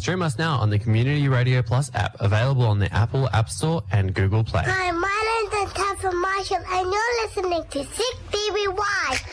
Stream us now on the Community Radio Plus app, available on the Apple App Store and Google Play. Hi, my name's Natasha Marshall, and you're listening to 6BBY.